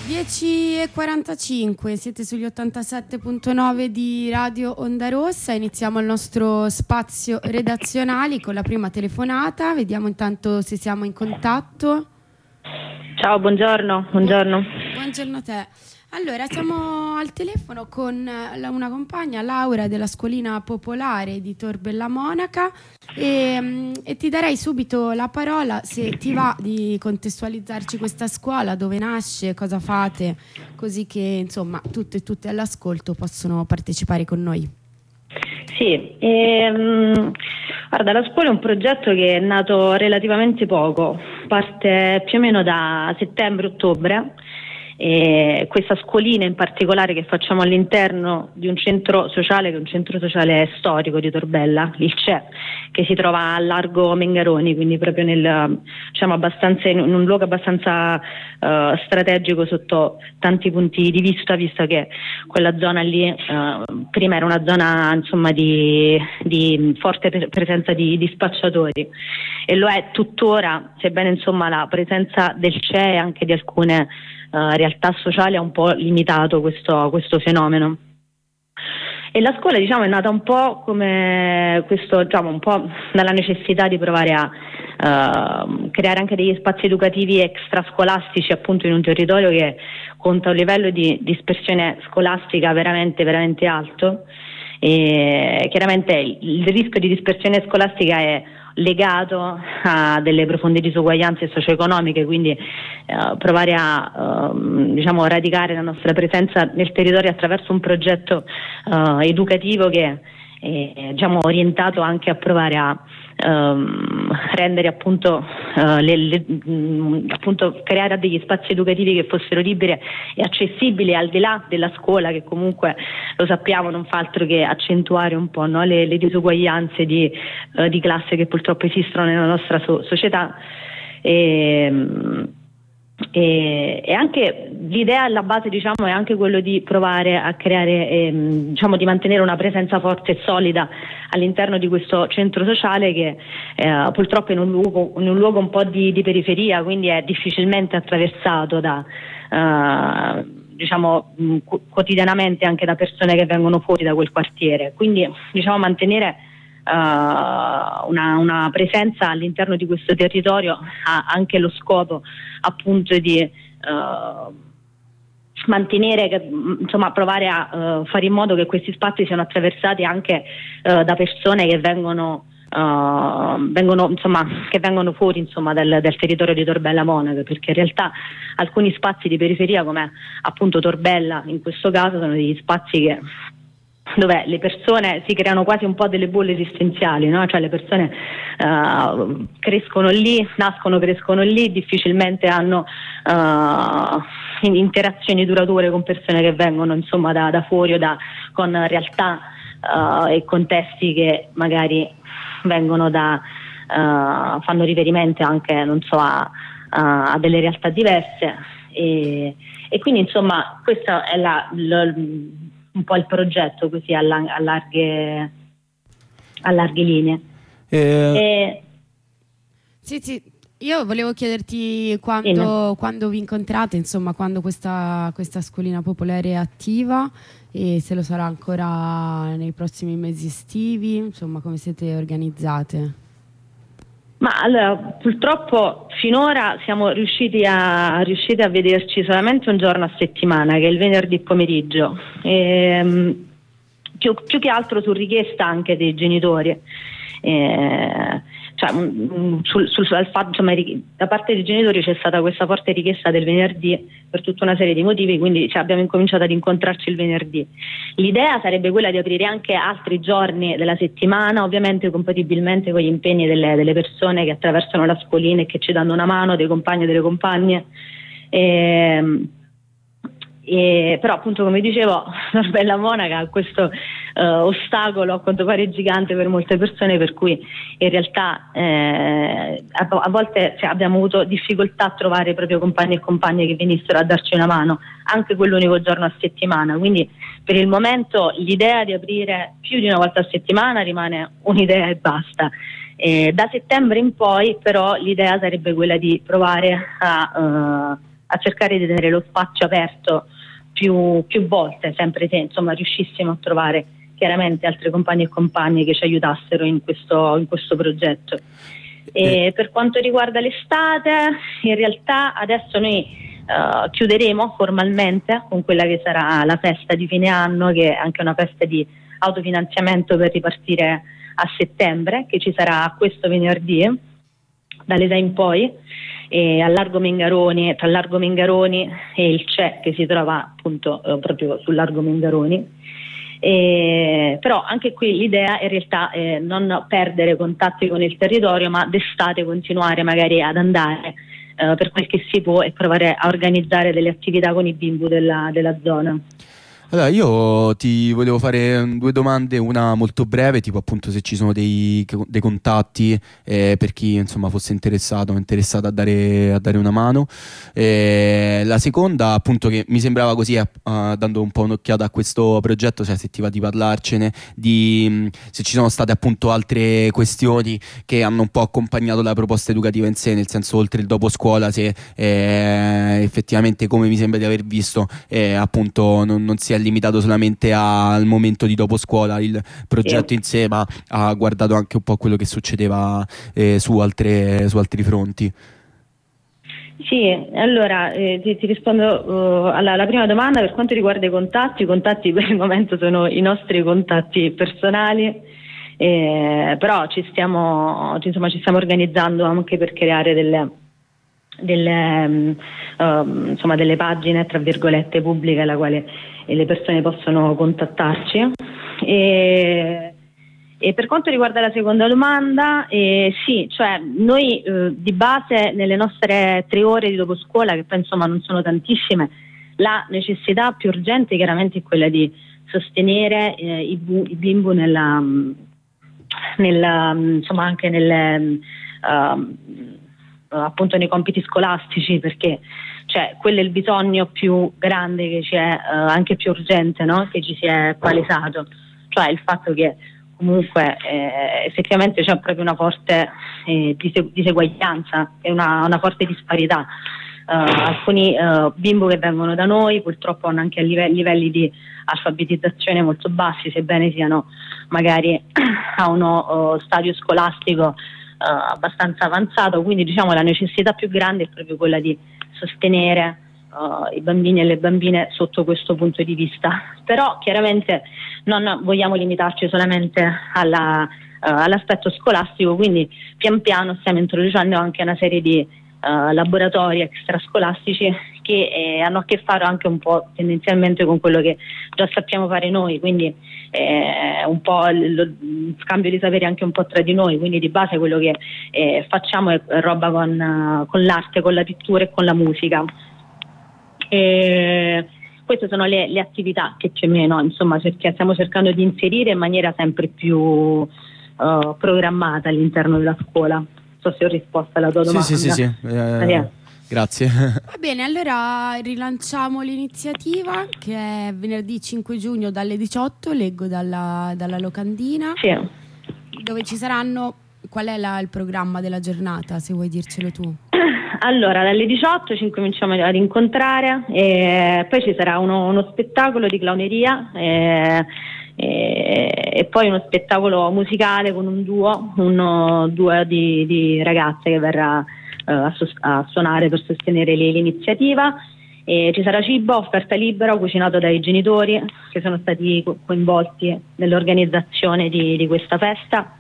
10:45, siete sugli 87.9 di Radio Onda Rossa. Iniziamo il nostro spazio redazionali con la prima telefonata. Vediamo intanto se siamo in contatto. Ciao, buongiorno. Buongiorno a te. Allora, siamo al telefono con una compagna, Laura, della Scuolina Popolare di Tor Bella Monaca e ti darei subito la parola, se ti va, di contestualizzarci questa scuola, dove nasce, cosa fate, così che insomma tutte e tutte all'ascolto possono partecipare con noi. Sì, guarda, la scuola è un progetto che è nato relativamente poco, parte più o meno da settembre-ottobre. E questa scuolina in particolare che facciamo all'interno di un centro sociale, che è un centro sociale storico di Torbella, il CE, che si trova a largo Mengaroni, quindi proprio abbastanza in un luogo abbastanza strategico sotto tanti punti di vista, visto che quella zona lì prima era una zona insomma di forte presenza di spacciatori, e lo è tuttora, sebbene insomma la presenza del CE e anche di alcune realtà sociali ha un po' limitato questo fenomeno. E la scuola, diciamo, è nata un po' come questo, diciamo, un po' dalla necessità di provare a creare anche degli spazi educativi extrascolastici, appunto, in un territorio che conta un livello di dispersione scolastica veramente, veramente alto. E chiaramente il rischio di dispersione scolastica è legato a delle profonde disuguaglianze socio-economiche, quindi provare a radicare la nostra presenza nel territorio attraverso un progetto educativo che è orientato anche a provare a rendere appunto creare degli spazi educativi che fossero liberi e accessibili al di là della scuola, che comunque, lo sappiamo, non fa altro che accentuare un po', no, le disuguaglianze di classe che purtroppo esistono nella nostra società. E anche l'idea alla base, diciamo, è anche quello di provare a creare, di mantenere una presenza forte e solida all'interno di questo centro sociale che purtroppo è in un luogo un po' di periferia, quindi è difficilmente attraversato quotidianamente anche da persone che vengono fuori da quel quartiere. Quindi, mantenere una presenza all'interno di questo territorio ha anche lo scopo, appunto, di mantenere, provare a fare in modo che questi spazi siano attraversati anche da persone che vengono fuori, del territorio di Tor Bella Monaca, perché in realtà alcuni spazi di periferia, come appunto Torbella in questo caso, sono degli spazi dove le persone si creano quasi un po' delle bolle esistenziali, no? Cioè le persone crescono lì, nascono, crescono lì, difficilmente hanno interazioni durature con persone che vengono da fuori o con realtà e contesti che magari vengono fanno riferimento anche, a delle realtà diverse, e quindi questo è un po' il progetto, così a larghe linee. Sì, io volevo chiederti quando vi incontrate, quando questa scuolina popolare è attiva, e se lo sarà ancora nei prossimi mesi estivi, come siete organizzate? Ma allora, purtroppo finora siamo riusciti a vederci solamente un giorno a settimana, che è il venerdì pomeriggio, più che altro su richiesta anche dei genitori. Da parte dei genitori c'è stata questa forte richiesta del venerdì per tutta una serie di motivi, quindi abbiamo incominciato ad incontrarci il venerdì. L'idea sarebbe quella di aprire anche altri giorni della settimana, ovviamente compatibilmente con gli impegni delle persone che attraversano la scuolina e che ci danno una mano, dei compagni e delle compagne. Però, appunto, come dicevo, Tor Bella Monaca ha questo ostacolo a quanto pare gigante per molte persone, per cui in realtà a volte abbiamo avuto difficoltà a trovare proprio compagni e compagne che venissero a darci una mano, anche quell'unico giorno a settimana. Quindi per il momento l'idea di aprire più di una volta a settimana rimane un'idea e basta. Da settembre in poi però l'idea sarebbe quella di provare a a cercare di tenere lo spazio aperto più volte, sempre se insomma riuscissimo a trovare chiaramente altri compagni e compagne che ci aiutassero in questo progetto. E per quanto riguarda l'estate, in realtà adesso noi chiuderemo formalmente con quella che sarà la festa di fine anno, che è anche una festa di autofinanziamento per ripartire a settembre, che ci sarà questo venerdì dalle 6 in poi, a Largo Mengaroni, tra Largo Mengaroni e il CE, che si trova appunto proprio sul Largo Mengaroni. Però anche qui l'idea in realtà è non perdere contatti con il territorio, ma d'estate continuare magari ad andare per quel che si può e provare a organizzare delle attività con i bimbi della zona. Allora, io ti volevo fare 2 domande, una molto breve, tipo appunto se ci sono dei contatti per chi insomma fosse interessato o interessata a dare una mano. La seconda, appunto, che mi sembrava così, dando un po' un'occhiata a questo progetto, cioè se ti va di parlarcene, se ci sono state appunto altre questioni che hanno un po' accompagnato la proposta educativa in sé, nel senso oltre il dopo scuola, se effettivamente, come mi sembra di aver visto, appunto non si è limitato solamente al momento di dopo scuola il progetto in sé, ma ha guardato anche un po' quello che succedeva su altri fronti. Sì, allora ti rispondo alla prima domanda. Per quanto riguarda i contatti per il momento sono i nostri contatti personali, però ci stiamo organizzando anche per creare delle pagine tra virgolette pubbliche alla quale le persone possono contattarci. E per quanto riguarda la seconda domanda, sì, cioè noi di base nelle nostre 3 ore di dopo scuola, che poi insomma non sono tantissime, la necessità più urgente chiaramente è quella di sostenere i bimbi insomma anche appunto nei compiti scolastici, perché cioè quello è il bisogno più grande che c'è, anche più urgente, no? Che ci si è palesato, cioè il fatto che comunque effettivamente c'è proprio una forte diseguaglianza e una forte disparità. Alcuni bimbi che vengono da noi purtroppo hanno anche livelli di alfabetizzazione molto bassi, sebbene siano magari a uno stadio scolastico abbastanza avanzato, quindi diciamo la necessità più grande è proprio quella di sostenere i bambini e le bambine sotto questo punto di vista. Però chiaramente non vogliamo limitarci solamente all'aspetto scolastico, quindi pian piano stiamo introducendo anche una serie di laboratori extrascolastici che hanno a che fare anche un po' tendenzialmente con quello che già sappiamo fare noi, quindi un po' lo scambio di saperi anche un po' tra di noi, quindi di base quello che facciamo è roba con l'arte, con la pittura e con la musica. Queste sono le attività che più o meno insomma stiamo cercando di inserire in maniera sempre più programmata all'interno della scuola. Non so se ho risposto alla tua domanda. Sì. Grazie. Va bene, allora rilanciamo l'iniziativa, che è venerdì 5 giugno dalle 18, leggo dalla locandina. Sì. Dove ci saranno, qual è il programma della giornata, se vuoi dircelo tu? Allora, dalle 18 ci cominciamo ad incontrare, e poi ci sarà uno spettacolo di clowneria e poi uno spettacolo musicale con un duo di ragazze che verrà a suonare per sostenere l'iniziativa. Ci sarà cibo, offerta libera, cucinato dai genitori che sono stati coinvolti nell'organizzazione di questa festa.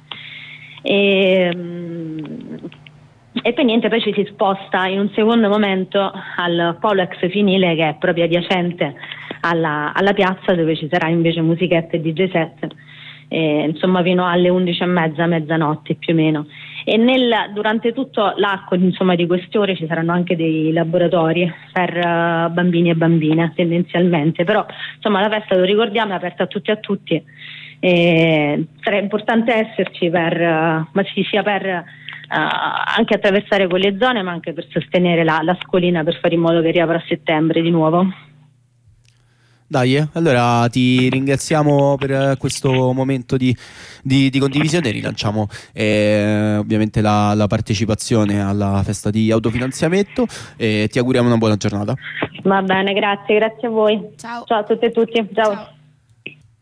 E poi niente, poi ci si sposta in un secondo momento al polo ex finile, che è proprio adiacente alla piazza, dove ci sarà invece musichetta e DJ set, insomma fino alle 11:30, mezzanotte più o meno. E durante tutto l'arco insomma di queste ore ci saranno anche dei laboratori per bambini e bambine tendenzialmente, però insomma la festa, lo ricordiamo, è aperta a tutti. Sarà importante esserci sia per anche attraversare quelle zone, ma anche per sostenere la scuolina, per fare in modo che riapra a settembre di nuovo. Dai, allora ti ringraziamo per questo momento di condivisione. Rilanciamo ovviamente la partecipazione alla festa di autofinanziamento e ti auguriamo una buona giornata. Va bene, grazie a voi. Ciao. Ciao a tutte e tutti. Ciao. Ciao.